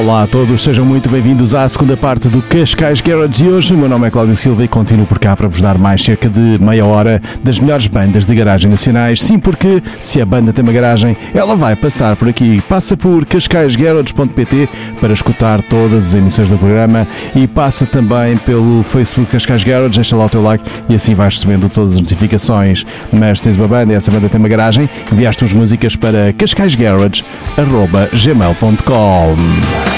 Olá a todos, sejam muito bem-vindos à segunda parte do Cascais Garage de hoje. O meu nome é Cláudio Silva e continuo por cá para vos dar mais cerca de meia hora das melhores bandas de garagem nacionais. Sim, porque se a banda tem uma garagem, ela vai passar por aqui. Passa por cascaisgarage.pt para escutar todas as emissões do programa e passa também pelo Facebook Cascais Garage, deixa lá o teu like e assim vais recebendo todas as notificações. Mas tens uma banda e essa banda tem uma garagem, enviaste as músicas para cascaisgarage@gmail.com.